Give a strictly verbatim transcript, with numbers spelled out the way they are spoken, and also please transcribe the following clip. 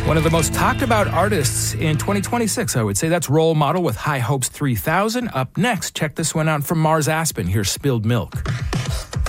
One of the most talked about artists in twenty twenty-six, I would say. That's Role Model with High Hopes three thousand. Up next, check this one out from Mars Aspen. Here's Spilled Milk.